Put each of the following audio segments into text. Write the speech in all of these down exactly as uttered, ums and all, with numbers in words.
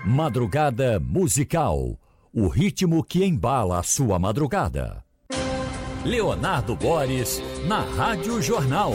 Madrugada musical, o ritmo que embala a sua madrugada. Leonardo Boris, na Rádio Jornal.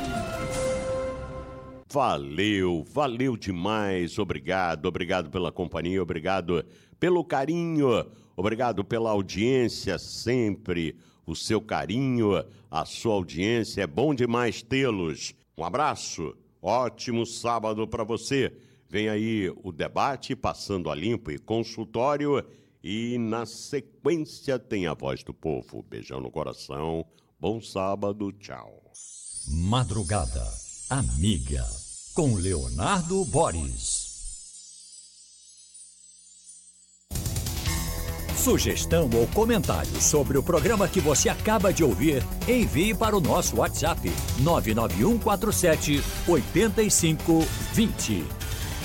Valeu, valeu demais, obrigado, obrigado pela companhia, obrigado pelo carinho, obrigado pela audiência sempre, o seu carinho, a sua audiência, é bom demais tê-los. Um abraço, ótimo sábado para você. Vem aí o debate, Passando a Limpo e consultório, e na sequência tem a Voz do Povo. Beijão no coração, bom sábado, tchau. Madrugada Amiga, com Leonardo Boris. Sugestão ou comentário sobre o programa que você acaba de ouvir, envie para o nosso WhatsApp nove nove um quatro sete oito cinco dois zero.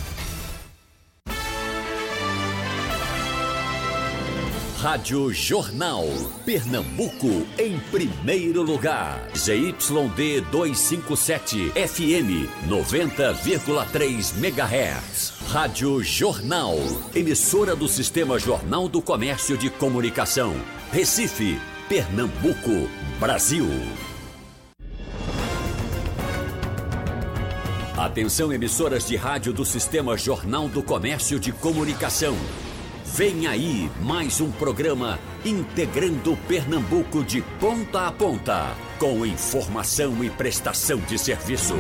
Rádio Jornal, Pernambuco em primeiro lugar. Z Y D duzentos e cinquenta e sete, F M noventa vírgula três megahertz. Rádio Jornal, emissora do Sistema Jornal do Comércio de Comunicação. Recife, Pernambuco, Brasil. Atenção, emissoras de rádio do Sistema Jornal do Comércio de Comunicação. Vem aí mais um programa integrando Pernambuco de ponta a ponta, com informação e prestação de serviço.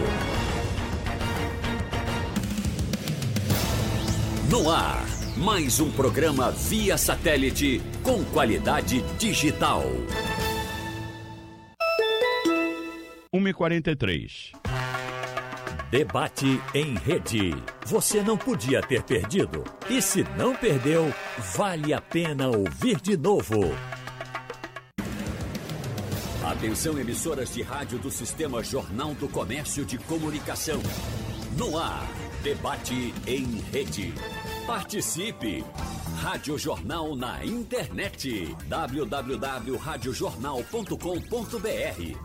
No ar, mais um programa via satélite com qualidade digital. uma e quarenta e três. Debate em rede. Você não podia ter perdido. E se não perdeu, vale a pena ouvir de novo. Atenção, emissoras de rádio do Sistema Jornal do Comércio de Comunicação. No ar, debate em rede. Participe! Rádio Jornal na internet. w w w ponto rádio jornal ponto com ponto b r.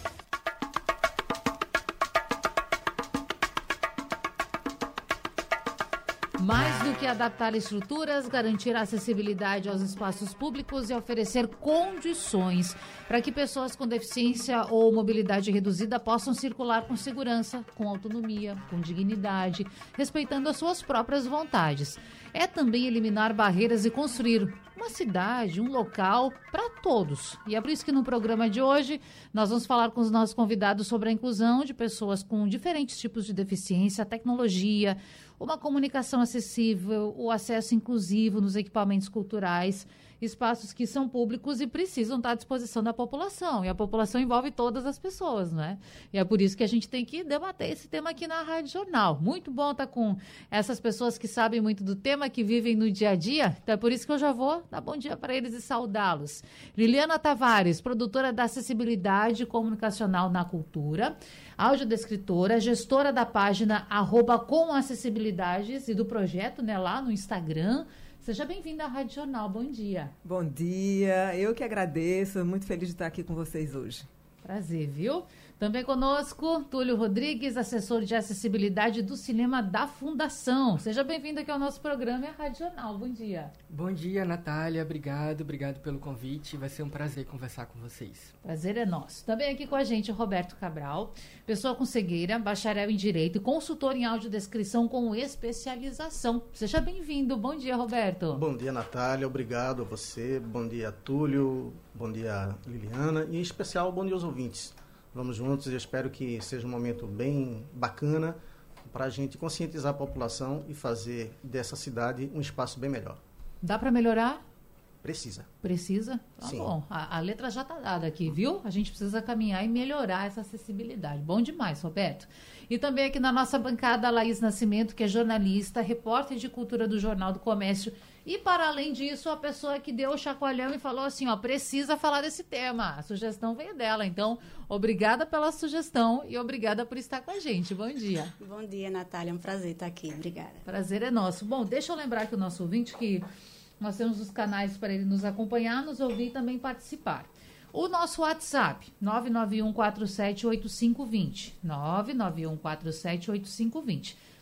Mais do que adaptar estruturas, garantir a acessibilidade aos espaços públicos e oferecer condições para que pessoas com deficiência ou mobilidade reduzida possam circular com segurança, com autonomia, com dignidade, respeitando as suas próprias vontades. É também eliminar barreiras e construir uma cidade, um local para todos. E é por isso que no programa de hoje nós vamos falar com os nossos convidados sobre a inclusão de pessoas com diferentes tipos de deficiência, tecnologia, uma comunicação acessível, o acesso inclusivo nos equipamentos culturais, espaços que são públicos e precisam estar à disposição da população. E a população envolve todas as pessoas, não é? E é por isso que a gente tem que debater esse tema aqui na Rádio Jornal. Muito bom estar com essas pessoas que sabem muito do tema, que vivem no dia a dia. Então é por isso que eu já vou dar bom dia para eles e saudá-los. Liliana Tavares, produtora da Acessibilidade Comunicacional na Cultura, audiodescritora, gestora da página arroba com acessibilidades e do projeto, né, lá no Instagram. Seja bem-vinda à Rádio Jornal, bom dia. Bom dia, eu que agradeço, muito feliz de estar aqui com vocês hoje. Prazer, viu? Também conosco, Túlio Rodrigues, assessor de acessibilidade do Cinema da Fundação. Seja bem-vindo aqui ao nosso programa e à Rádio Jornal, bom dia. Bom dia, Natália, obrigado, obrigado pelo convite, vai ser um prazer conversar com vocês. Prazer é nosso. Também aqui com a gente, Roberto Cabral, pessoa com cegueira, bacharel em Direito e consultor em audiodescrição com especialização. Seja bem-vindo, bom dia, Roberto. Bom dia, Natália, obrigado a você, bom dia, Túlio, bom dia, Liliana, e em especial, bom dia aos ouvintes. Vamos juntos, eu espero que seja um momento bem bacana para a gente conscientizar a população e fazer dessa cidade um espaço bem melhor. Dá para melhorar? Precisa. Precisa? Tá Sim. Bom, a, a letra já está dada aqui, viu? A gente precisa caminhar e melhorar essa acessibilidade. Bom demais, Roberto. E também aqui na nossa bancada, a Laís Nascimento, que é jornalista, repórter de cultura do Jornal do Comércio. E, para além disso, a pessoa que deu o chacoalhão e falou assim, ó, precisa falar desse tema. A sugestão veio dela. Então, obrigada pela sugestão e obrigada por estar com a gente. Bom dia. Bom dia, Natália. É um prazer estar aqui. Obrigada. Prazer é nosso. Bom, deixa eu lembrar aqui o nosso ouvinte que nós temos os canais para ele nos acompanhar, nos ouvir e também participar. O nosso WhatsApp, nove nove um quatro sete oito cinco dois zero. nove nove um quatro sete oito cinco dois zero.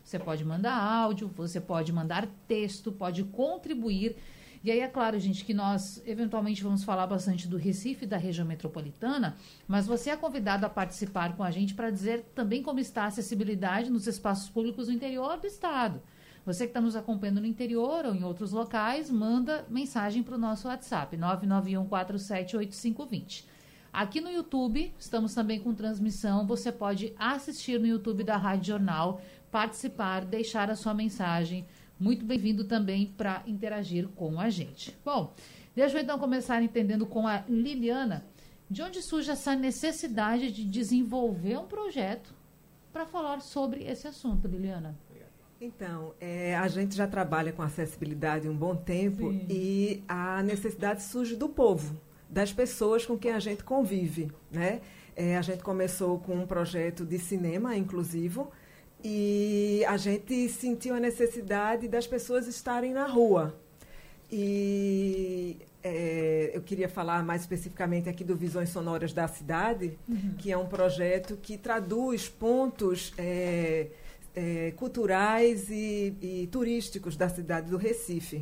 Você pode mandar áudio, você pode mandar texto, pode contribuir. E aí, é claro, gente, que nós eventualmente vamos falar bastante do Recife e da região metropolitana, mas você é convidado a participar com a gente para dizer também como está a acessibilidade nos espaços públicos do interior do estado. Você que está nos acompanhando no interior ou em outros locais, manda mensagem para o nosso WhatsApp, nove nove um quatro sete oito cinco dois zero. Aqui no YouTube, estamos também com transmissão, você pode assistir no YouTube da Rádio Jornal, participar, deixar a sua mensagem. Muito bem-vindo também para interagir com a gente. Bom, deixa eu então começar entendendo com a Liliana, de onde surge essa necessidade de desenvolver um projeto para falar sobre esse assunto, Liliana? Então, é, a gente já trabalha com acessibilidade há um bom tempo. Sim. E a necessidade surge do povo, das pessoas com quem a gente convive, né? É, a gente começou com um projeto de cinema inclusivo e a gente sentiu a necessidade das pessoas estarem na rua. E é, eu queria falar mais especificamente aqui do Visões Sonoras da Cidade, uhum. que é um projeto que traduz pontos é, é, culturais e, e turísticos da cidade do Recife.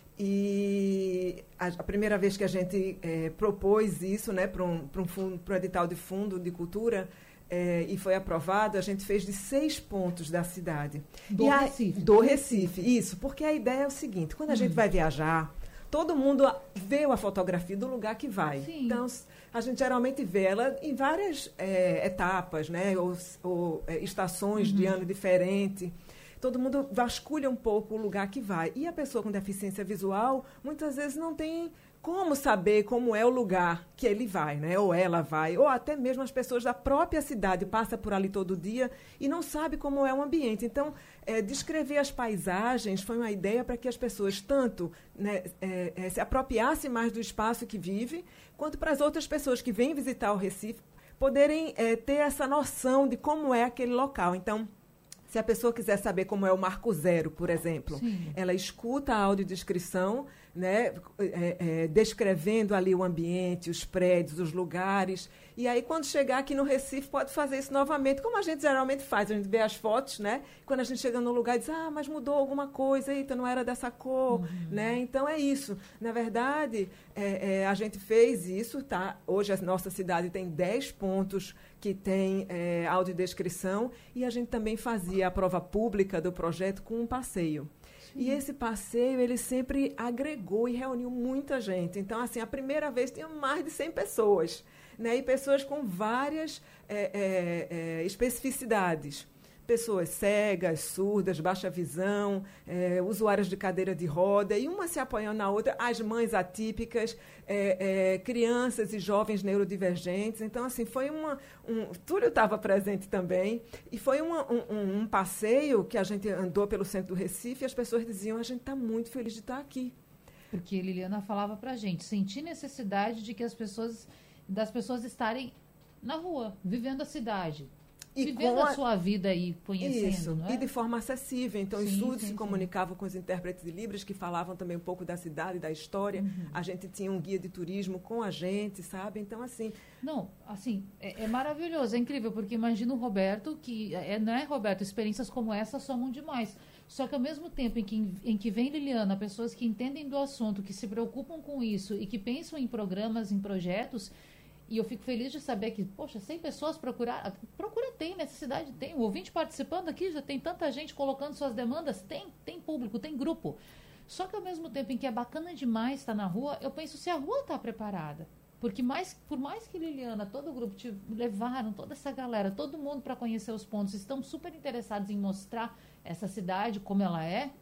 E a, a primeira vez que a gente é, propôs isso, né, para um, para um, fundo, para um edital de fundo de cultura, é, e foi aprovado, a gente fez de seis pontos da cidade. Do e a, Recife. Do Recife, isso. Porque a ideia é o seguinte, quando a hum. gente vai viajar, todo mundo vê a fotografia do lugar que vai. Sim. Então, a gente geralmente vê ela em várias é, etapas, né, ou, ou é, estações uhum. de ano diferente. Todo mundo vasculha um pouco o lugar que vai. E a pessoa com deficiência visual, muitas vezes não tem como saber como é o lugar que ele vai, né? Ou ela vai, ou até mesmo as pessoas da própria cidade passam por ali todo dia e não sabem como é o ambiente. Então, é, descrever as paisagens foi uma ideia para que as pessoas tanto né, é, é, se apropriassem mais do espaço que vive, quanto para as outras pessoas que vêm visitar o Recife poderem é, ter essa noção de como é aquele local. Então, se a pessoa quiser saber como é o Marco Zero, por exemplo, Sim. ela escuta a audiodescrição, né, é, é, descrevendo ali o ambiente, os prédios, os lugares. E aí, quando chegar aqui no Recife, pode fazer isso novamente, como a gente geralmente faz. A gente vê as fotos, né? Quando a gente chega no lugar e diz, ah, mas mudou alguma coisa, eita, não era dessa cor, uhum. né? Então, é isso. Na verdade, é, é, a gente fez isso, tá? Hoje, a nossa cidade tem dez pontos que tem é, audiodescrição e a gente também fazia a prova pública do projeto com um passeio. Sim. E esse passeio, ele sempre agregou e reuniu muita gente. Então, assim, a primeira vez tinha mais de cem pessoas, né? E pessoas com várias é, é, é, especificidades. Pessoas cegas, surdas, baixa visão, é, usuárias de cadeira de roda, e uma se apoiando na outra, as mães atípicas, é, é, crianças e jovens neurodivergentes. Então, assim, foi uma... Um, Túlio estava presente também, e foi uma, um, um passeio que a gente andou pelo centro do Recife e as pessoas diziam, a gente está muito feliz de estar aqui. Porque Liliana falava para a gente, sentir necessidade de que as pessoas, das pessoas estarem na rua, vivendo a cidade. E vivendo a, a sua vida aí, conhecendo, isso, não é? E de forma acessível. Então, sim, os surdos se sim. comunicavam com os intérpretes de Libras, que falavam também um pouco da cidade, da história. Uhum. A gente tinha um guia de turismo com a gente, sabe? Então, assim... Não, assim, é, é maravilhoso, é incrível, porque imagina o Roberto, que, é, não é, Roberto? Experiências como essa somam demais. Só que, ao mesmo tempo em que, em que vem Liliana, pessoas que entendem do assunto, que se preocupam com isso e que pensam em programas, em projetos... E eu fico feliz de saber que, poxa, cem pessoas procuraram. Procura tem, necessidade tem. O ouvinte participando aqui, já tem tanta gente colocando suas demandas. Tem, tem público, tem grupo. Só que ao mesmo tempo em que é bacana demais estar na rua, eu penso se a rua está preparada. Porque mais, por mais que Liliana, todo o grupo te levaram, toda essa galera, todo mundo para conhecer os pontos, estão super interessados em mostrar essa cidade como ela é,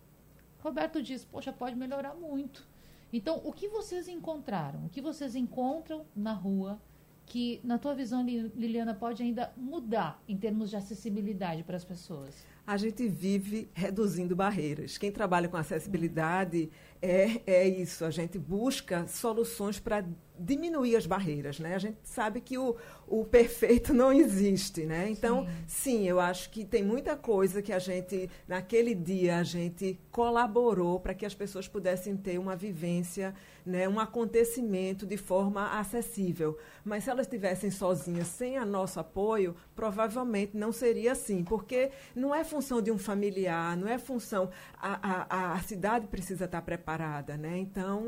Roberto diz, poxa, pode melhorar muito. Então, o que vocês encontraram? O que vocês encontram na rua que, na tua visão, Liliana, pode ainda mudar em termos de acessibilidade para as pessoas? A gente vive reduzindo barreiras. Quem trabalha com acessibilidade é, é isso. A gente busca soluções para diminuir as barreiras, né? A gente sabe que o, o perfeito não existe, né? Então, sim. sim, eu acho que tem muita coisa que a gente, naquele dia, a gente colaborou para que as pessoas pudessem ter uma vivência, né, um acontecimento de forma acessível. Mas se elas estivessem sozinhas, sem o nosso apoio, provavelmente não seria assim, porque não é função de um familiar, não é função... A, a, a cidade precisa estar preparada, né? Então,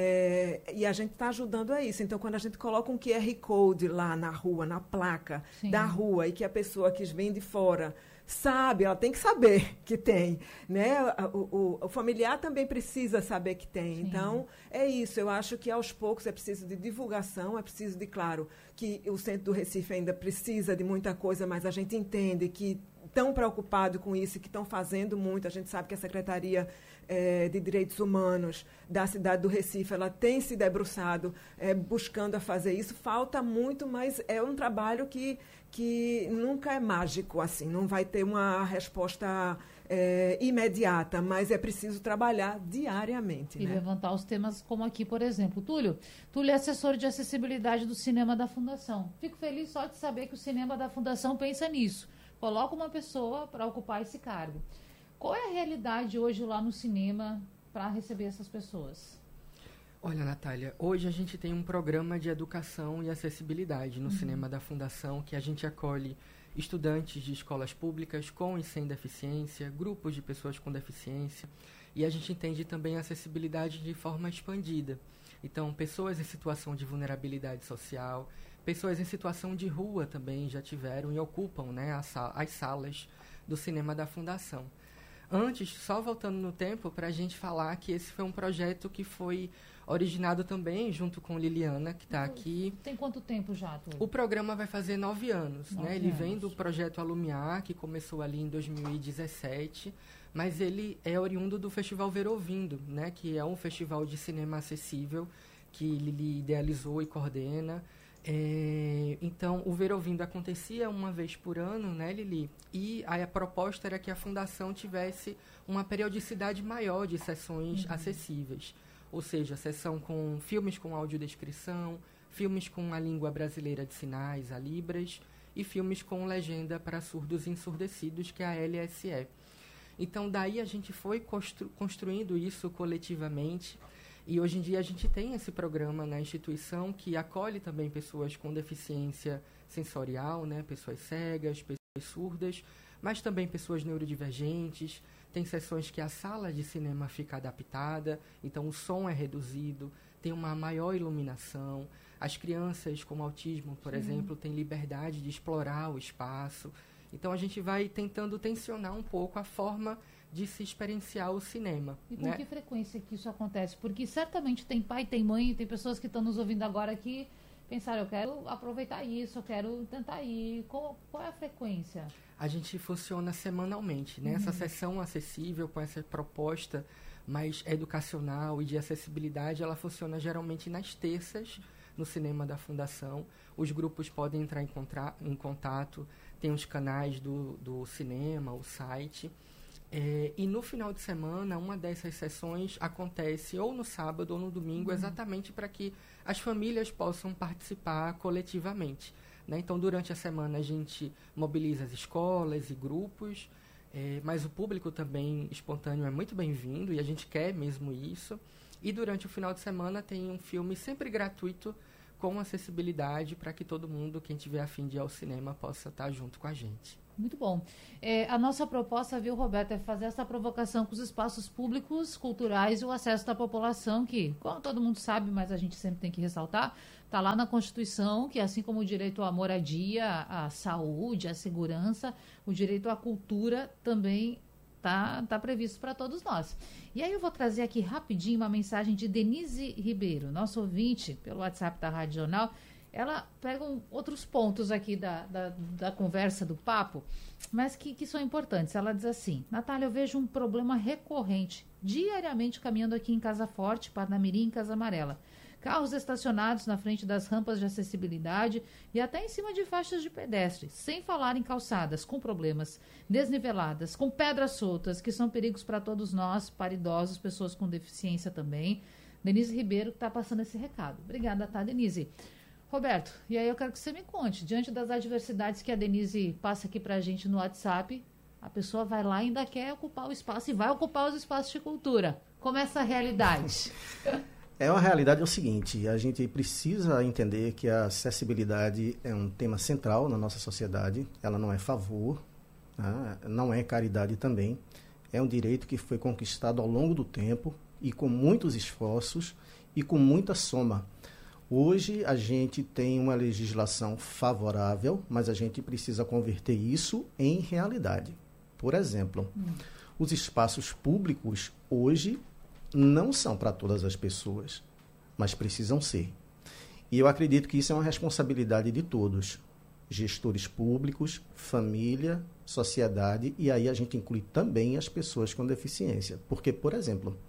é, e a gente está ajudando a isso. Então, quando a gente coloca um Q R Code lá na rua, na placa Sim. da rua, e que a pessoa que vem de fora sabe, ela tem que saber que tem, né? O, o, o familiar também precisa saber que tem. Sim. Então, é isso. Eu acho que, aos poucos, é preciso de divulgação, é preciso de, claro, que o Centro do Recife ainda precisa de muita coisa, mas a gente entende que estão preocupados com isso e que estão fazendo muito. A gente sabe que a Secretaria eh, de Direitos Humanos da cidade do Recife, ela tem se debruçado eh, buscando a fazer isso. Falta muito, mas é um trabalho que, que nunca é mágico, assim, não vai ter uma resposta é, imediata, mas é preciso trabalhar diariamente. E né? levantar os temas como aqui, por exemplo. Túlio, Túlio é assessor de acessibilidade do Cinema da Fundação. Fico feliz só de saber que o Cinema da Fundação pensa nisso. Coloca uma pessoa para ocupar esse cargo. Qual é a realidade hoje lá no cinema para receber essas pessoas? Olha, Natália, hoje a gente tem um programa de educação e acessibilidade no uhum. Cinema da Fundação, que a gente acolhe estudantes de escolas públicas com e sem deficiência, grupos de pessoas com deficiência, e a gente entende também a acessibilidade de forma expandida. Então, pessoas em situação de vulnerabilidade social, pessoas em situação de rua também já tiveram e ocupam, né, as, as salas do Cinema da Fundação. Antes, só voltando no tempo, para a gente falar que esse foi um projeto que foi originado também junto com Liliana, que está aqui. Tem quanto tempo já, Túlio? O programa vai fazer nove anos. Nove né? Ele anos. vem do projeto Alumiar, que começou ali em dois mil e dezessete, mas ele é oriundo do Festival Ver Ouvindo, né? Que é um festival de cinema acessível que Lili idealizou e coordena. É, então, o Ver Ouvindo acontecia uma vez por ano, né, Lili? E aí a proposta era que a Fundação tivesse uma periodicidade maior de sessões uhum. acessíveis. Ou seja, sessão com filmes com audiodescrição, filmes com a língua brasileira de sinais, a Libras, e filmes com legenda para surdos e ensurdecidos, que é a L S E. Então, daí a gente foi constru- construindo isso coletivamente. E hoje em dia a gente tem esse programa na instituição que acolhe também pessoas com deficiência sensorial, né? Pessoas cegas, pessoas surdas, mas também pessoas neurodivergentes. Tem sessões que a sala de cinema fica adaptada, então o som é reduzido, tem uma maior iluminação. As crianças com autismo, por Sim. exemplo, têm liberdade de explorar o espaço. Então a gente vai tentando tensionar um pouco a forma de se experienciar o cinema. E com né? que frequência que isso acontece? Porque certamente tem pai, tem mãe, tem pessoas que estão nos ouvindo agora que pensaram, eu quero aproveitar isso, eu quero tentar ir. Qual, qual é a frequência? A gente funciona semanalmente, né? Uhum. Essa sessão acessível com essa proposta mais educacional e de acessibilidade, ela funciona geralmente nas terças no Cinema da Fundação. Os grupos podem entrar em, contra- em contato, tem os canais do, do cinema, o site. É, e no final de semana, uma dessas sessões acontece ou no sábado ou no domingo, uhum. exatamente para que as famílias possam participar coletivamente. Né? Então, durante a semana, a gente mobiliza as escolas e grupos, é, mas o público também espontâneo é muito bem-vindo e a gente quer mesmo isso. E durante o final de semana tem um filme sempre gratuito com acessibilidade para que todo mundo, quem tiver a fim de ir ao cinema, possa estar junto com a gente. Muito bom. É, a nossa proposta, viu, Roberto, é fazer essa provocação com os espaços públicos, culturais e o acesso da população, que, como todo mundo sabe, mas a gente sempre tem que ressaltar, está lá na Constituição, que assim como o direito à moradia, à saúde, à segurança, o direito à cultura também está tá previsto para todos nós. E aí eu vou trazer aqui rapidinho uma mensagem de Denise Ribeiro, nosso ouvinte, pelo WhatsApp da Rádio Jornal. Ela pega um, outros pontos aqui da, da, da conversa, do papo, mas que, que são importantes. Ela diz assim: Natália, eu vejo um problema recorrente, diariamente caminhando aqui em Casa Forte, Parnamirim e Casa Amarela. Carros estacionados na frente das rampas de acessibilidade e até em cima de faixas de pedestre, sem falar em calçadas com problemas, desniveladas, com pedras soltas, que são perigos para todos nós, para idosos, pessoas com deficiência também. Denise Ribeiro que está passando esse recado. Obrigada, tá, Denise? Roberto, e aí eu quero que você me conte, diante das adversidades que a Denise passa aqui para a gente no WhatsApp, a pessoa vai lá e ainda quer ocupar o espaço e vai ocupar os espaços de cultura. Como é essa realidade? É uma realidade é o seguinte, a gente precisa entender que a acessibilidade é um tema central na nossa sociedade, ela não é favor, né? Não é caridade também, é um direito que foi conquistado ao longo do tempo e com muitos esforços e com muita soma. Hoje a gente tem uma legislação favorável, mas a gente precisa converter isso em realidade. Por exemplo, hum. os espaços públicos hoje não são para todas as pessoas, mas precisam ser. E eu acredito que isso é uma responsabilidade de todos, gestores públicos, família, sociedade, e aí a gente inclui também as pessoas com deficiência. Porque, por exemplo,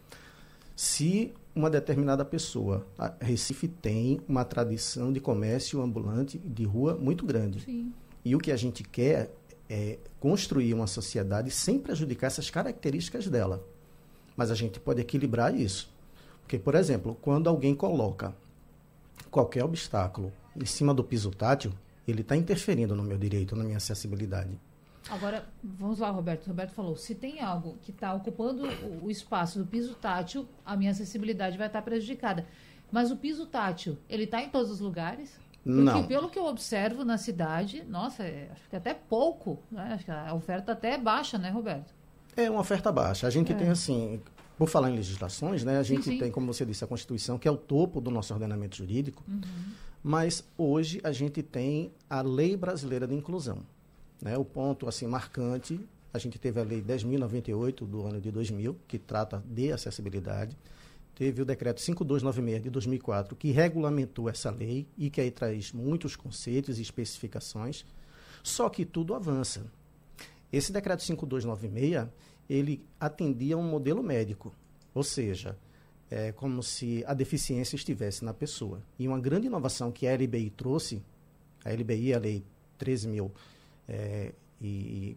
se uma determinada pessoa, a Recife tem uma tradição de comércio ambulante de rua muito grande. Sim. E o que a gente quer é construir uma sociedade sem prejudicar essas características dela. Mas a gente pode equilibrar isso. Porque, por exemplo, quando alguém coloca qualquer obstáculo em cima do piso tátil, ele está interferindo no meu direito, na minha acessibilidade. Agora, vamos lá, Roberto. O Roberto falou, se tem algo que está ocupando o, o espaço do piso tátil, a minha acessibilidade vai estar prejudicada. Mas o piso tátil, ele está em todos os lugares? Porque Não. Pelo que eu observo na cidade, nossa, é, acho que até pouco, né? Acho que a oferta até é baixa, né, Roberto? É uma oferta baixa. A gente É. tem, assim, por falar em legislações, né, a gente sim. tem, como você disse, a Constituição, que é o topo do nosso ordenamento jurídico, Uhum. mas hoje a gente tem a Lei Brasileira de Inclusão. Né? O ponto assim, marcante, a gente teve a Lei dez mil e noventa e oito do ano de dois mil, que trata de acessibilidade. Teve o Decreto cinco mil duzentos e noventa e seis de dois mil e quatro, que regulamentou essa lei e que aí traz muitos conceitos e especificações, só que tudo avança. Esse Decreto cinco mil duzentos e noventa e seis, ele atendia a um modelo médico, ou seja, é como se a deficiência estivesse na pessoa. E uma grande inovação que a L B I trouxe, a L B I é a Lei treze mil É, e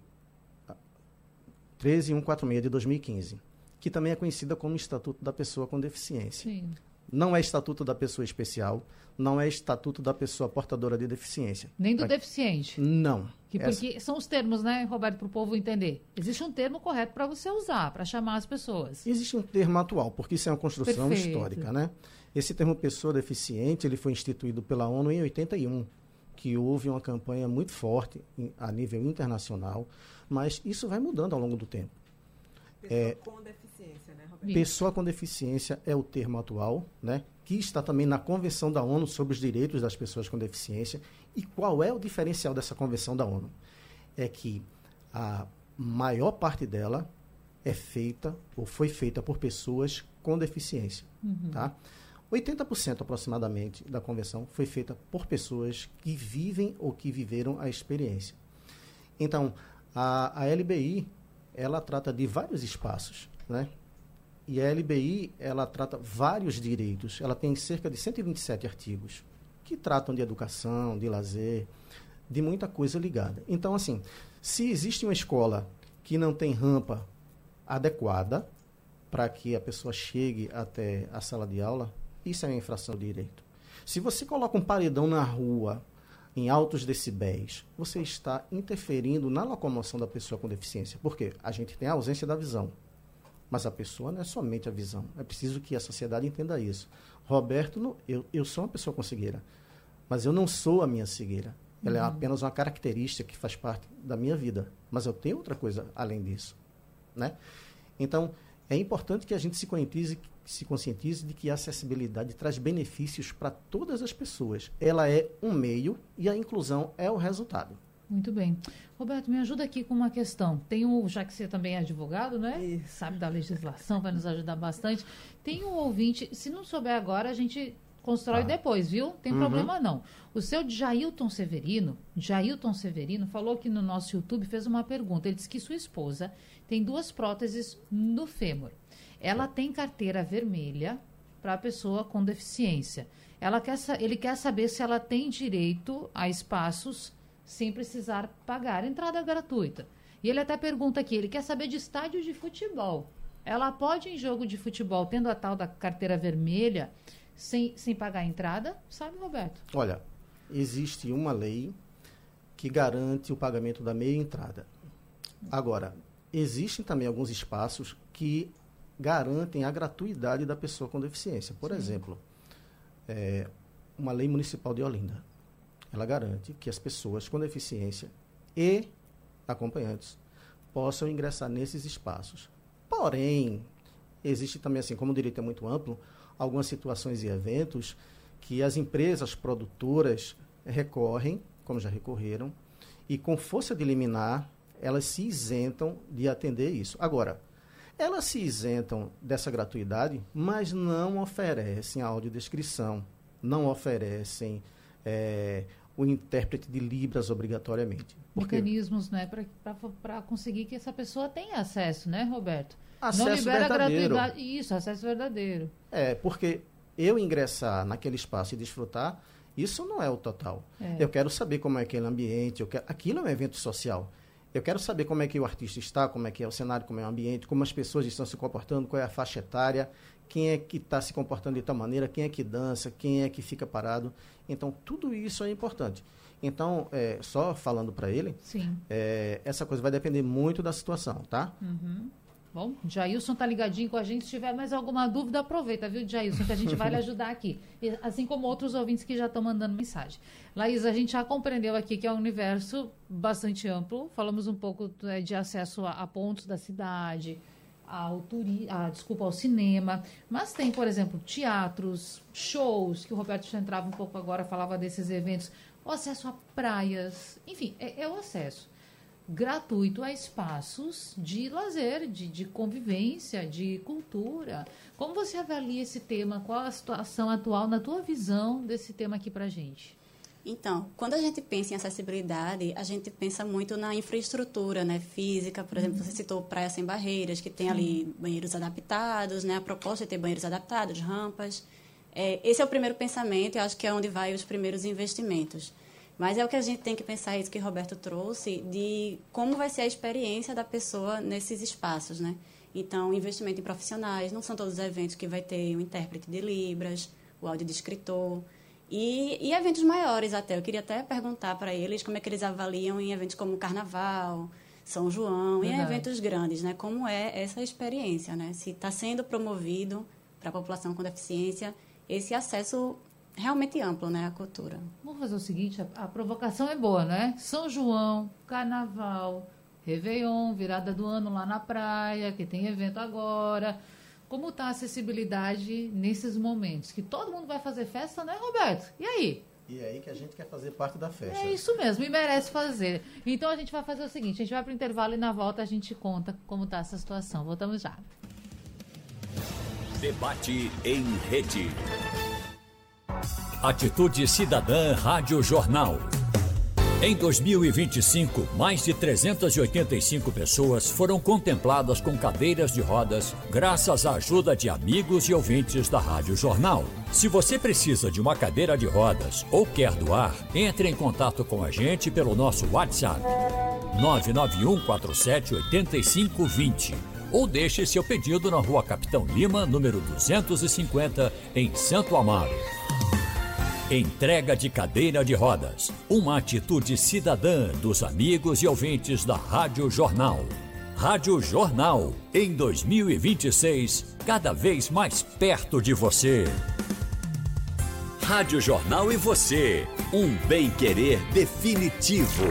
treze mil cento e quarenta e seis de dois mil e quinze, que também é conhecida como Estatuto da Pessoa com Deficiência. Sim. Não é Estatuto da Pessoa Especial, não é Estatuto da Pessoa Portadora de Deficiência. Nem do pra... deficiente. Não. Que Essa... porque são os termos, né, Roberto, para o povo entender. Existe um termo correto para você usar, para chamar as pessoas. Existe um termo atual, porque isso é uma construção Perfeito. histórica, né? Esse termo pessoa deficiente, ele foi instituído pela ONU em oitenta e um, que houve uma campanha muito forte em, a nível internacional, mas isso vai mudando ao longo do tempo. Pessoa É, com deficiência, né, Roberto? Pessoa com deficiência é o termo atual, né, que está também na Convenção da ONU sobre os Direitos das Pessoas com Deficiência. E qual é o diferencial dessa Convenção da ONU? É que a maior parte dela é feita ou foi feita por pessoas com deficiência. Uhum. Tá? oitenta por cento aproximadamente da convenção foi feita por pessoas que vivem ou que viveram a experiência. Então, a, a L B I, ela trata de vários espaços, né? E a L B I, ela trata vários direitos. Ela tem cerca de cento e vinte e sete artigos que tratam de educação, de lazer, de muita coisa ligada. Então, assim, se existe uma escola que não tem rampa adequada para que a pessoa chegue até a sala de aula, isso é uma infração de direito. Se você coloca um paredão na rua em altos decibéis, você está interferindo na locomoção da pessoa com deficiência. Por quê? A gente tem a ausência da visão. Mas a pessoa não é somente a visão. É preciso que a sociedade entenda isso. Roberto, não, eu, eu sou uma pessoa com cegueira, mas eu não sou a minha cegueira. Ela uhum. é apenas uma característica que faz parte da minha vida. Mas eu tenho outra coisa além disso. Né? Então, é importante que a gente se conscientize, se conscientize de que a acessibilidade traz benefícios para todas as pessoas. Ela é um meio e a inclusão é o resultado. Muito bem. Roberto, me ajuda aqui com uma questão. Tem um, já que você também é advogado, né? Isso. Sabe da legislação, vai nos ajudar bastante. Tem um ouvinte, se não souber agora, a gente constrói ah. depois, viu? Tem uhum. problema não. O seu Jailton Severino, Jailton Severino, falou que no nosso YouTube, fez uma pergunta. Ele disse que sua esposa tem duas próteses no fêmur. Ela tem carteira vermelha para a pessoa com deficiência. Ela quer, ele quer saber se ela tem direito a espaços sem precisar pagar entrada gratuita. E ele até pergunta aqui, ele quer saber de estádio de futebol. ela pode ir em jogo de futebol, tendo a tal da carteira vermelha, sem, sem pagar a entrada? Sabe, Roberto? Olha, existe uma lei que garante o pagamento da meia entrada. Agora, existem também alguns espaços que garantem a gratuidade da pessoa com deficiência. Por Sim. exemplo, é, uma lei municipal de Olinda. Ela garante que as pessoas com deficiência e acompanhantes possam ingressar nesses espaços. Porém, existe também, assim, como o direito é muito amplo, algumas situações e eventos que as empresas produtoras recorrem, como já recorreram, e com força de liminar, elas se isentam de atender isso. Agora, elas se isentam dessa gratuidade, mas não oferecem a audiodescrição, não oferecem é, o intérprete de Libras obrigatoriamente. Mecanismos, né, para conseguir que essa pessoa tenha acesso, né, Roberto? Acesso não libera verdadeiro. A gratuidade. Isso, acesso verdadeiro. É, porque eu ingressar naquele espaço e desfrutar, isso não é o total. É. Eu quero saber como é aquele ambiente, eu quero, aquilo é um evento social. Eu quero saber como é que o artista está, como é que é o cenário, como é o ambiente, como as pessoas estão se comportando, qual é a faixa etária, quem é que está se comportando de tal maneira, quem é que dança, quem é que fica parado. Então, tudo isso é importante. Então, é, só falando para ele, é, essa coisa vai depender muito da situação, tá? Uhum. Bom, Jailson tá ligadinho com a gente. Se tiver mais alguma dúvida, aproveita, viu, Jailson, que a gente vai lhe ajudar aqui. E, assim como outros ouvintes que já estão mandando mensagem. Laís, a gente já compreendeu aqui que é um universo bastante amplo. Falamos um pouco é, de acesso a, a pontos da cidade, ao, turi a, desculpa, ao cinema. Mas tem, por exemplo, teatros, shows, que o Roberto já entrava um pouco agora, falava desses eventos. O acesso a praias, enfim, é, é o acesso gratuito a espaços de lazer, de, de convivência, de cultura. Como você avalia esse tema? Qual a situação atual, na tua visão, desse tema aqui para a gente? Então, quando a gente pensa em acessibilidade, a gente pensa muito na infraestrutura, né, física. Por exemplo, uhum. você citou Praia Sem Barreiras, que tem Sim. ali banheiros adaptados, né, a proposta é ter banheiros adaptados, rampas. É, esse é o primeiro pensamento, eu acho que é onde vai os primeiros investimentos. Mas é o que a gente tem que pensar, isso que o Roberto trouxe, de como vai ser a experiência da pessoa nesses espaços, né? Então, investimento em profissionais, não são todos os eventos que vai ter o intérprete de Libras, o audiodescritor, e, e eventos maiores até. Eu queria até perguntar para eles como é que eles avaliam em eventos como Carnaval, São João, Verdade. Em eventos grandes, né? Como é essa experiência, né? Se está sendo promovido para a população com deficiência esse acesso realmente amplo, né, a cultura. Vamos fazer o seguinte, a, a provocação é boa, né? São João, Carnaval, Réveillon, virada do ano lá na praia, que tem evento agora. Como está a acessibilidade nesses momentos? Que todo mundo vai fazer festa, né, Roberto? E aí? E é aí que a gente quer fazer parte da festa. É isso mesmo, e merece fazer. Então a gente vai fazer o seguinte, a gente vai para o intervalo e na volta a gente conta como está essa situação. Voltamos já. Debate em rede. Atitude Cidadã Rádio Jornal. Em dois mil e vinte e cinco, mais de trezentas e oitenta e cinco pessoas foram contempladas com cadeiras de rodas graças à ajuda de amigos e ouvintes da Rádio Jornal. Se você precisa de uma cadeira de rodas ou quer doar, entre em contato com a gente pelo nosso WhatsApp nove nove um quatro sete oito cinco dois zero ou deixe seu pedido na Rua Capitão Lima, número duzentos e cinquenta, em Santo Amaro. Entrega de cadeira de rodas. Uma atitude cidadã dos amigos e ouvintes da Rádio Jornal. Rádio Jornal, em dois mil e vinte e seis, cada vez mais perto de você. Rádio Jornal e você, um bem-querer definitivo.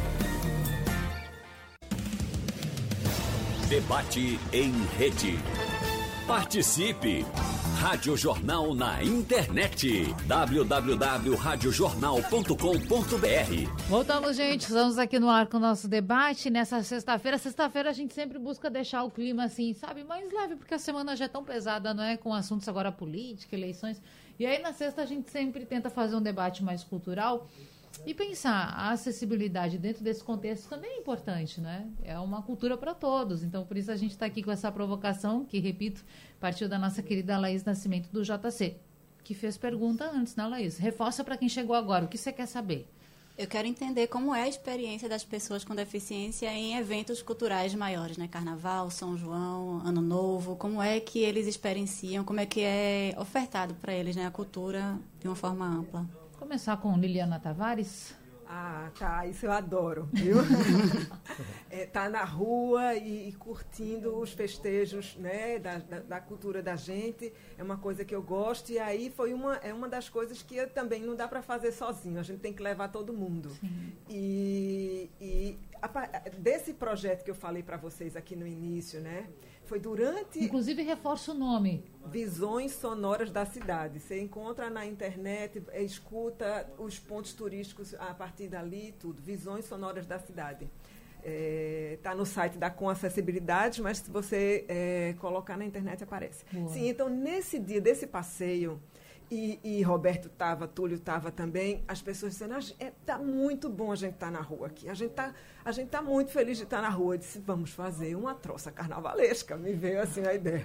Debate em rede. Participe! Rádio Jornal na internet. w w w ponto rádio jornal ponto com ponto b r. Voltamos, gente. Estamos aqui no ar com o nosso debate nessa sexta-feira. Sexta-feira a gente sempre busca deixar o clima assim, sabe, mais leve, porque a semana já é tão pesada, não é? Com assuntos agora política, eleições. E aí na sexta a gente sempre tenta fazer um debate mais cultural e pensar a acessibilidade dentro desse contexto também é importante, né? É uma cultura para todos. Então, por isso a gente está aqui com essa provocação, que, repito, partiu da nossa querida Laís Nascimento, do J C, que fez pergunta antes, né, Laís? Reforça para quem chegou agora. O que você quer saber? Eu quero entender como é a experiência das pessoas com deficiência em eventos culturais maiores, né? Carnaval, São João, Ano Novo. Como é que eles experienciam, como é que é ofertado para eles, né? A cultura de uma forma ampla. Começar com Liliana Tavares. Ah, tá, isso eu adoro, viu? é, tá na rua e, e curtindo os festejos, né, da, da, da cultura da gente, é uma coisa que eu gosto, e aí foi uma, é uma das coisas que eu, também não dá para fazer sozinho, a gente tem que levar todo mundo. Sim. E, e a, desse projeto que eu falei para vocês aqui no início, né, foi durante... Inclusive, reforça o nome. Visões Sonoras da Cidade. Você encontra na internet, escuta os pontos turísticos a partir dali, tudo. Visões Sonoras da Cidade. Está é, no site da Com Acessibilidade, mas se você é, colocar na internet, aparece. Boa. Sim, então, nesse dia desse passeio, e, e Roberto estava, Túlio estava também, as pessoas dizendo, está muito bom a gente estar tá na rua aqui, a gente está a gente tá muito feliz de estar tá na rua. Eu disse, vamos fazer uma troça carnavalesca, me veio assim a ideia.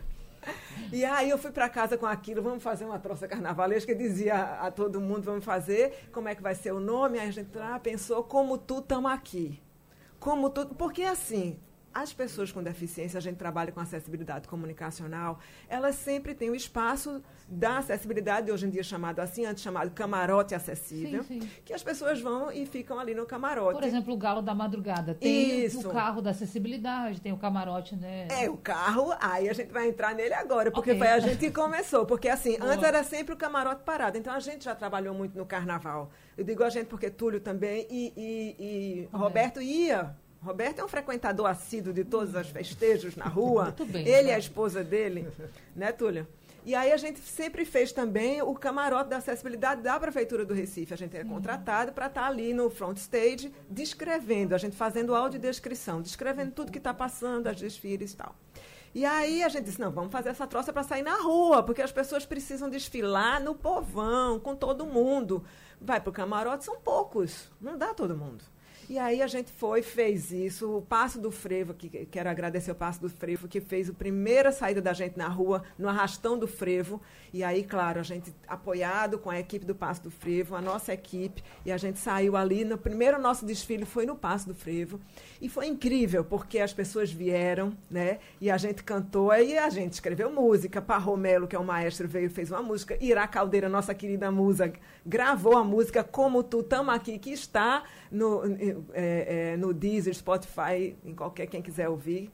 E aí eu fui para casa com aquilo, vamos fazer uma troça carnavalesca, dizia a, a todo mundo, vamos fazer, como é que vai ser o nome? Aí a gente ah, pensou, como tu tamo aqui. Como tu, porque assim... As pessoas com deficiência, a gente trabalha com acessibilidade comunicacional, elas sempre têm o espaço da acessibilidade, hoje em dia chamado assim, antes chamado camarote acessível, sim, sim. que as pessoas vão e ficam ali no camarote. Por exemplo, o Galo da Madrugada. Tem Isso. o carro da acessibilidade, tem o camarote, né? É, o carro, aí a gente vai entrar nele agora, porque okay. foi a gente que começou. Porque assim, Boa. antes era sempre o camarote parado, então a gente já trabalhou muito no carnaval. Eu digo a gente porque Túlio também e, e, e Roberto ia... Roberto é um frequentador assíduo de todos os festejos na rua. Muito bem, Ele e a esposa dele, né, Túlio? E aí a gente sempre fez também o camarote da acessibilidade da Prefeitura do Recife. A gente é contratado para estar ali no front stage descrevendo, a gente fazendo audiodescrição, descrevendo tudo que está passando, as desfiles e tal. E aí a gente disse, não, vamos fazer essa troça para sair na rua, porque as pessoas precisam desfilar no povão, com todo mundo. Vai para o camarote, são poucos, não dá todo mundo. E aí a gente foi, fez isso, o Passo do Frevo, que quero agradecer o Passo do Frevo, que fez a primeira saída da gente na rua, no Arrastão do Frevo. E aí, claro, a gente apoiado com a equipe do Passo do Frevo, a nossa equipe, e a gente saiu ali, no primeiro nosso desfile foi no Passo do Frevo. E foi incrível, porque as pessoas vieram, né, e a gente cantou, e a gente escreveu música, Parro Melo, que é o maestro, veio e fez uma música, Ira Caldeira, nossa querida musa, gravou a música Como Tu Tamo Aqui, que está no... É, é, no Deezer, Spotify, em qualquer quem quiser ouvir.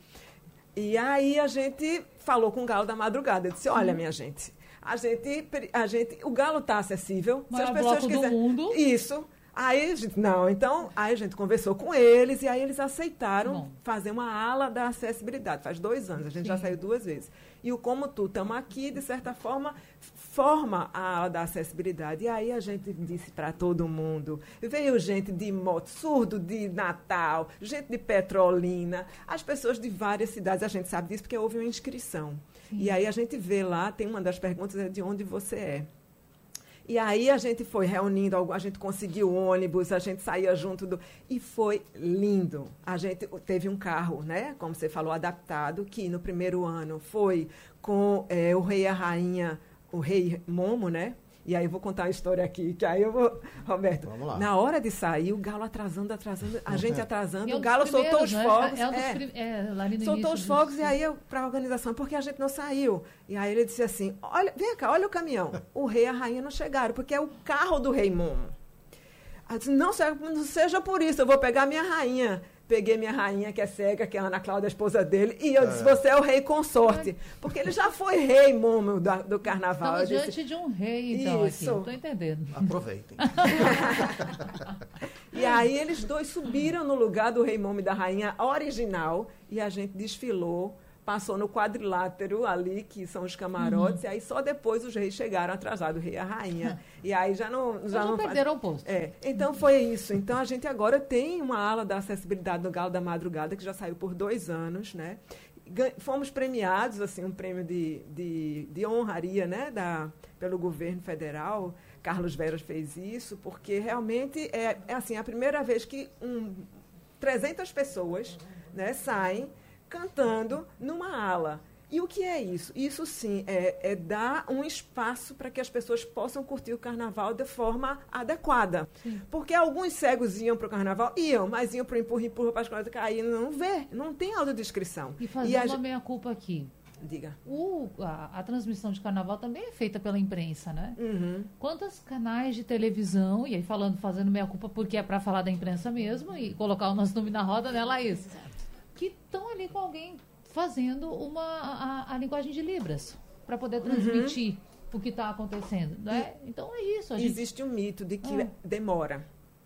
E aí a gente falou com o Galo da Madrugada. Eu disse, olha, minha gente, a gente, a gente o Galo está acessível. Se as pessoas quiserem... do mundo. Isso. Aí a gente, não, então, aí a gente conversou com eles e aí eles aceitaram Bom. fazer uma ala da acessibilidade. Faz dois anos, a gente Sim. já saiu duas vezes. E o Como Tu Tamo Aqui, de certa forma, forma a ala da acessibilidade. E aí a gente disse para todo mundo, veio gente de moto, surdo de Natal, gente de Petrolina, as pessoas de várias cidades, a gente sabe disso porque houve uma inscrição. Sim. E aí a gente vê lá, tem uma das perguntas, é de onde você é. E aí a gente foi reunindo, a gente conseguiu ônibus, a gente saía junto do... E foi lindo. A gente teve um carro, né, como você falou, adaptado, que no primeiro ano foi com é, o rei e a rainha, o rei Momo, né? E aí eu vou contar uma história aqui, que aí eu vou... Roberto, Vamos lá. Na hora de sair, o Galo atrasando, atrasando, a gente atrasando, é um o Galo soltou os fogos. É, é um é, prim... é, lá no soltou os fogos dos... e aí para a organização, porque a gente não saiu. E aí ele disse assim, olha, vem cá, olha o caminhão. O rei e a rainha não chegaram, porque é o carro do rei Momo. Eu disse, não, não seja por isso, eu vou pegar minha rainha. Peguei minha rainha, que é cega, que é a Ana Cláudia, a esposa dele, e eu disse, é. você é o rei consorte. Porque ele já foi rei Momo do, do carnaval. Estamos diante de um rei, então, Isso. aqui. Estou entendendo. Aproveitem. E aí eles dois subiram no lugar do rei Momo e da rainha original, e a gente desfilou, passou no quadrilátero ali, que são os camarotes, uhum. e aí só depois os reis chegaram atrasados, o rei e a rainha. E aí já não... Já, já não perderam faz... o posto. É, então foi isso. Então a gente agora tem uma ala da acessibilidade do Galo da Madrugada, que já saiu por dois anos, né? Fomos premiados, assim, um prêmio de, de, de honraria, né, da, pelo governo federal. Carlos Veras fez isso, porque realmente é, é assim, a primeira vez que um, trezentas pessoas, né, saem cantando numa ala. E o que é isso? Isso, sim, é, é dar um espaço para que as pessoas possam curtir o carnaval de forma adequada. Sim. Porque alguns cegos iam para o carnaval, iam, mas iam para o empurra-empurra para as coisas cair, não vê, não tem autodescrição. E fazer e uma a... meia-culpa aqui. Diga. O, a, a transmissão de carnaval também é feita pela imprensa, né? Uhum. Quantos canais de televisão, e aí falando, fazendo meia-culpa porque é para falar da imprensa mesmo, e colocar o nosso nome na roda, né, Laís? Exato. Que estão ali com alguém fazendo uma, a, a linguagem de Libras para poder transmitir uhum. o que está acontecendo, né? Então é isso. A gente... Existe um mito de que ah. demora.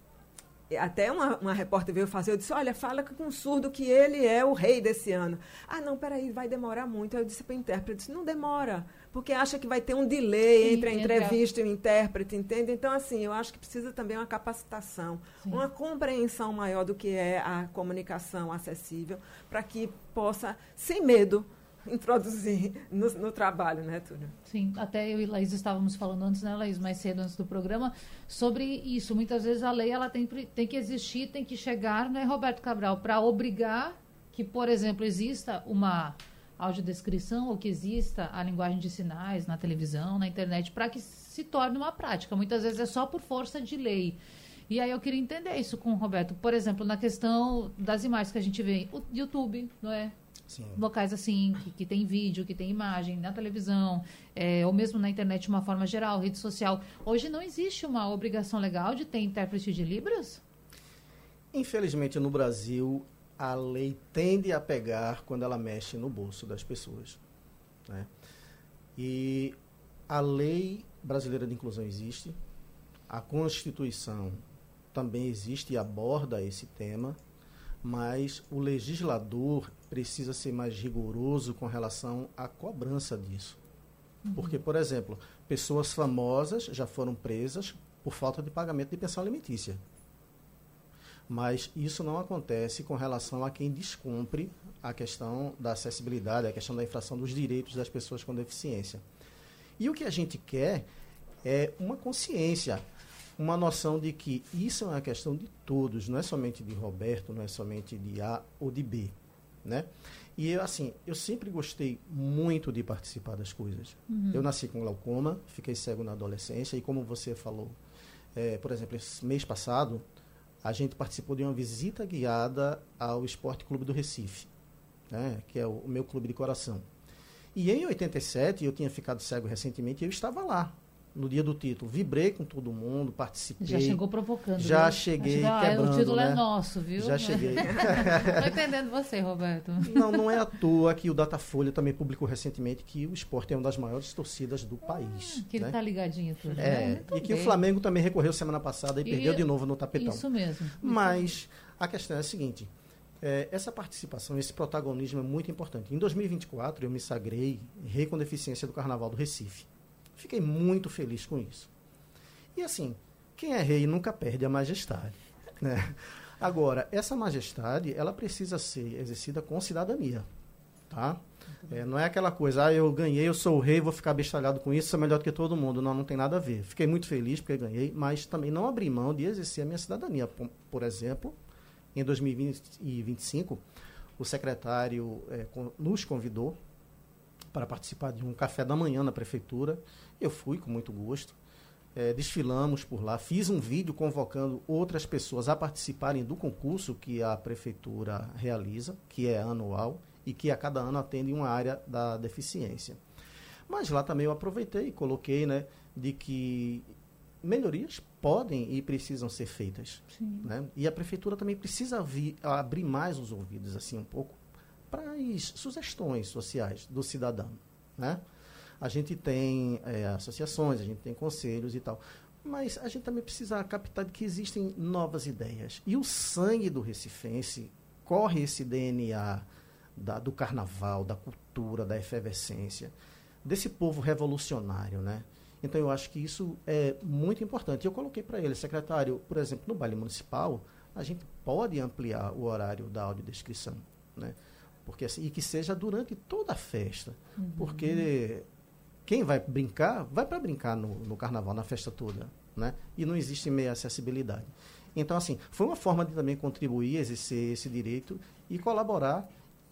Até uma, uma repórter veio fazer, eu disse, olha, fala com um surdo que ele é o rei desse ano. Ah, não, peraí, vai demorar muito. Aí eu disse para o intérprete, eu disse, não demora, porque acha que vai ter um delay Sim, entre a entrevista entre a... e o intérprete, entende? Então, assim, eu acho que precisa também uma capacitação, Sim. uma compreensão maior do que é a comunicação acessível, para que possa, sem medo, introduzir no, no trabalho, né, Túlio? Sim, até eu e Laís estávamos falando antes, né, Laís, mais cedo antes do programa, sobre isso. Muitas vezes a lei ela tem, tem que existir, tem que chegar, né, Roberto Cabral, para obrigar que, por exemplo, exista uma audiodescrição ou que exista a linguagem de sinais na televisão, na internet, para que se torne uma prática. Muitas vezes é só por força de lei. E aí eu queria entender isso com o Roberto. Por exemplo, na questão das imagens que a gente vê, o YouTube, não é? Sim. Locais assim, que, que tem vídeo, que tem imagem, na televisão, é, ou mesmo na internet de uma forma geral, rede social. Hoje não existe uma obrigação legal de ter intérprete de Libras? Infelizmente, no Brasil, a lei tende a pegar quando ela mexe no bolso das pessoas, né? E a lei brasileira de inclusão existe, a Constituição também existe e aborda esse tema, mas o legislador precisa ser mais rigoroso com relação à cobrança disso. Uhum. Porque, por exemplo, pessoas famosas já foram presas por falta de pagamento de pensão alimentícia. Mas isso não acontece com relação a quem descumpre a questão da acessibilidade, a questão da infração dos direitos das pessoas com deficiência. E o que a gente quer é uma consciência, uma noção de que isso é uma questão de todos, não é somente de Roberto, não é somente de A ou de B, né? E, assim, eu sempre gostei muito de participar das coisas. Uhum. Eu nasci com glaucoma, fiquei cego na adolescência, e como você falou, é, por exemplo, esse mês passado, a gente participou de uma visita guiada ao Esporte Clube do Recife, né, que é o, o meu clube de coração. E em oitenta e sete, eu tinha ficado cego recentemente, e eu estava lá, no dia do título. Vibrei com todo mundo, participei. Já chegou provocando. Já viu? cheguei ah, quebrando, o título né? é nosso, viu? Já cheguei. Estou entendendo você, Roberto. Não, não é à toa que o Datafolha também publicou recentemente que o Sport é uma das maiores torcidas do ah, país. Que ele né? tá ligadinho tudo. É, né? e que o Flamengo também recorreu semana passada e, e perdeu de novo no tapetão. Isso mesmo. Mas a questão é a seguinte, é, essa participação, esse protagonismo é muito importante. Em dois mil e vinte e quatro, eu me sagrei rei com deficiência do Carnaval do Recife. Fiquei muito feliz com isso. E assim, quem é rei nunca perde a majestade, né? Agora, essa majestade, ela precisa ser exercida com cidadania, tá? É, não é aquela coisa, ah, eu ganhei, eu sou o rei, vou ficar bestalhado com isso, sou melhor do que todo mundo. Não, não tem nada a ver. Fiquei muito feliz porque ganhei, mas também não abri mão de exercer a minha cidadania. Por, por exemplo, em dois mil e vinte e cinco, o secretário é, com, nos convidou para participar de um café da manhã na prefeitura. Eu fui com muito gosto. É, desfilamos por lá, fiz um vídeo convocando outras pessoas a participarem do concurso que a prefeitura realiza, que é anual e que a cada ano atende uma área da deficiência. Mas lá também eu aproveitei e coloquei, né, de que melhorias podem e precisam ser feitas, né? E a prefeitura também precisa vir, abrir mais os ouvidos assim um pouco para as sugestões sociais do cidadão, né? A gente tem é, associações, a gente tem conselhos e tal, mas a gente também precisa captar de que existem novas ideias. E o sangue do recifense corre esse D N A da, do carnaval, da cultura, da efervescência, desse povo revolucionário, né? Então, eu acho que isso é muito importante. Eu coloquei para ele, secretário, por exemplo, no baile municipal, a gente pode ampliar o horário da audiodescrição, né? Porque, assim, e que seja durante toda a festa, uhum. Porque quem vai brincar, vai para brincar no, no carnaval, na festa toda, né? E não existe meia acessibilidade. Então, assim, foi uma forma de também contribuir, exercer esse direito e colaborar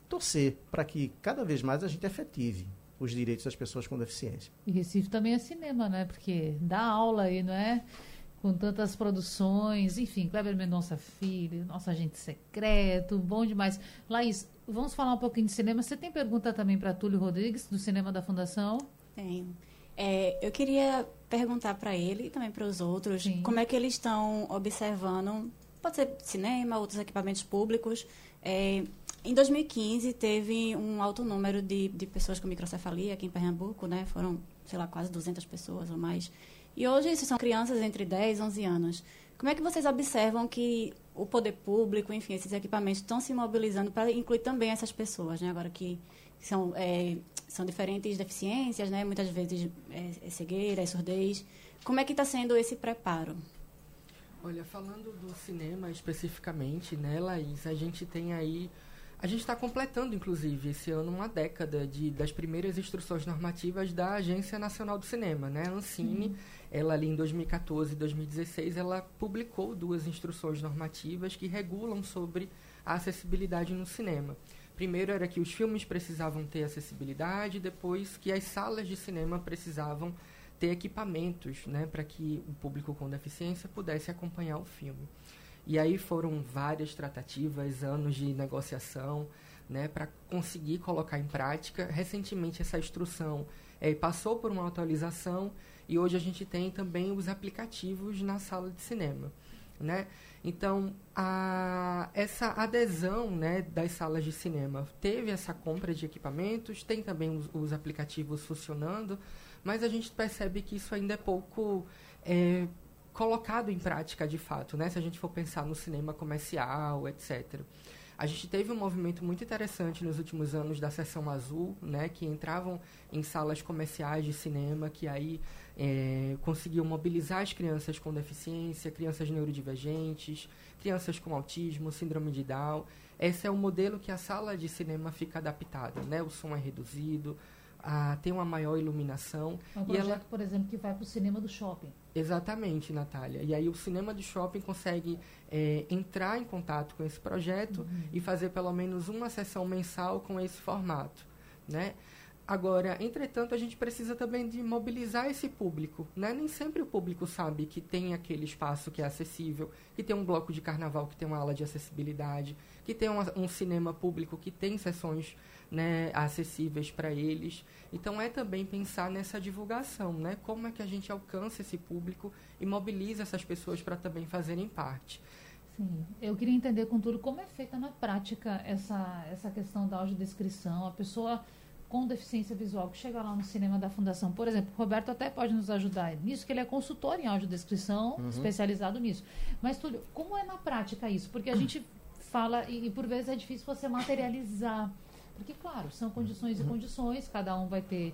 torcer para que cada vez mais a gente efetive os direitos das pessoas com deficiência. E Recife também é cinema, né? Porque dá aula aí, não é? Com tantas produções, enfim, Kleber Mendonça Filho, Nosso Agente Secreto, bom demais. Laís, vamos falar um pouquinho de cinema. Você tem pergunta também para Túlio Rodrigues, do Cinema da Fundação? Tenho. É, eu queria perguntar para ele e também para os outros, Sim. como é que eles estão observando, pode ser cinema, outros equipamentos públicos. É, em dois mil e quinze, teve um alto número de, de pessoas com microcefalia aqui em Pernambuco, né? Foram, sei lá, quase duzentas pessoas ou mais. E hoje, isso são crianças entre dez e onze anos. Como é que vocês observam que o poder público, enfim, esses equipamentos estão se mobilizando para incluir também essas pessoas, né? Agora que são, é, são diferentes deficiências, né? Muitas vezes é, é cegueira, é surdez. Como é que está sendo esse preparo? Olha, falando do cinema especificamente, né, Laís, a gente tem aí... A gente está completando, inclusive, esse ano uma década de, das primeiras instruções normativas da Agência Nacional do Cinema, né? A Ancine, uhum. ela ali em dois mil e quatorze e dois mil e dezesseis, ela publicou duas instruções normativas que regulam sobre a acessibilidade no cinema. Primeiro era que os filmes precisavam ter acessibilidade, depois que as salas de cinema precisavam ter equipamentos, né, para que o público com deficiência pudesse acompanhar o filme. E aí foram várias tratativas, anos de negociação, né, para conseguir colocar em prática. Recentemente essa instrução é, passou por uma atualização e hoje a gente tem também os aplicativos na sala de cinema, né? Então, a, essa adesão, né, das salas de cinema teve essa compra de equipamentos, tem também os, os aplicativos funcionando, mas a gente percebe que isso ainda é pouco... É, colocado em prática de fato, né? Se a gente for pensar no cinema comercial, etcétera. A gente teve um movimento muito interessante nos últimos anos da Seção Azul, né? Que entravam em salas comerciais de cinema, que aí é, conseguiam mobilizar as crianças com deficiência, crianças neurodivergentes, crianças com autismo, síndrome de Down. Esse é o modelo que a sala de cinema fica adaptada, né? O som é reduzido, a, tem uma maior iluminação. É um projeto, e ela, por exemplo, que vai para o cinema do shopping. Exatamente, Natália. E aí o cinema do shopping consegue é, entrar em contato com esse projeto uhum. e fazer pelo menos uma sessão mensal com esse formato, né? Agora, entretanto, a gente precisa também de mobilizar esse público, né? Nem sempre o público sabe que tem aquele espaço que é acessível, que tem um bloco de carnaval que tem uma aula de acessibilidade, que tem uma, um cinema público que tem sessões, né, acessíveis para eles. Então, é também pensar nessa divulgação, né? Como é que a gente alcança esse público e mobiliza essas pessoas para também fazerem parte. Sim, eu queria entender, contudo, como é feita na prática essa, essa questão da audiodescrição. A pessoa com deficiência visual que chega lá no cinema da Fundação, por exemplo, o Roberto até pode nos ajudar nisso, que ele é consultor em audiodescrição, uhum. especializado nisso. Mas, Túlio, como é na prática isso? Porque a gente fala, e, e por vezes é difícil você materializar, porque, claro, são condições e condições, cada um vai ter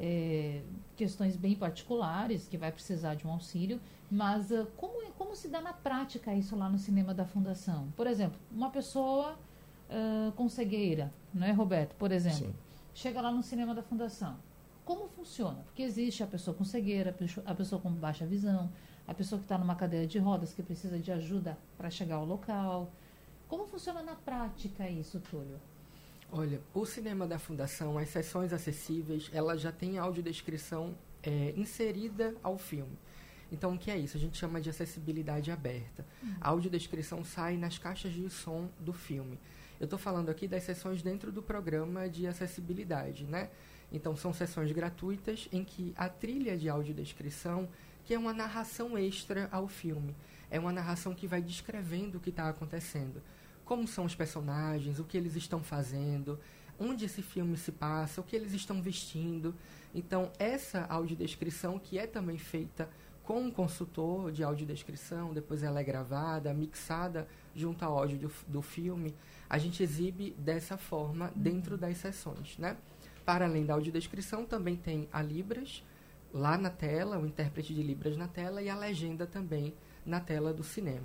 é, questões bem particulares, que vai precisar de um auxílio, mas uh, como, como se dá na prática isso lá no cinema da Fundação? Por exemplo, uma pessoa uh, com cegueira, não é, Roberto? Por exemplo, Sim. chega lá no cinema da Fundação. Como funciona? Porque existe a pessoa com cegueira, a pessoa, a pessoa com baixa visão, a pessoa que está numa cadeira de rodas, que precisa de ajuda para chegar ao local. Como funciona na prática isso, Túlio? Olha, o cinema da Fundação, as sessões acessíveis, ela já tem audiodescrição é, inserida ao filme. Então, o que é isso? A gente chama de acessibilidade aberta. Uhum. A audiodescrição sai nas caixas de som do filme. Eu estou falando aqui das sessões dentro do programa de acessibilidade, né? Então, são sessões gratuitas em que a trilha de audiodescrição, que é uma narração extra ao filme, é uma narração que vai descrevendo o que está acontecendo. Como são os personagens, o que eles estão fazendo, onde esse filme se passa, o que eles estão vestindo. Então, essa audiodescrição, que é também feita com um consultor de audiodescrição, depois ela é gravada, mixada junto ao áudio do, do filme, a gente exibe dessa forma dentro das sessões, né? Para além da audiodescrição, também tem a Libras lá na tela, o intérprete de Libras na tela e a legenda também na tela do cinema.